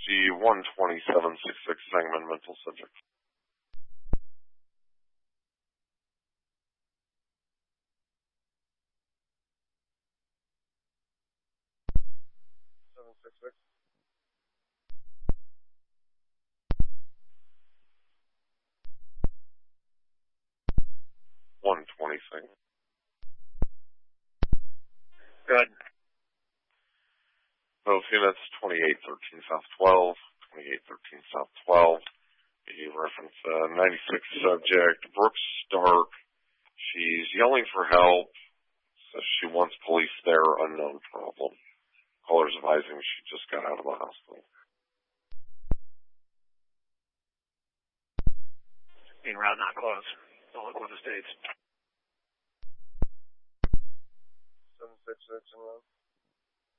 12766 Sangamon mental subject. Good. Both units, 2813 South 12, 2813 South 12. You reference 96 subject, Brooks Stark. She's yelling for help. Says she wants police there, unknown problem. Callers advising she just got out of the hospital. Being route not close. Don't look what the states. 766 in route.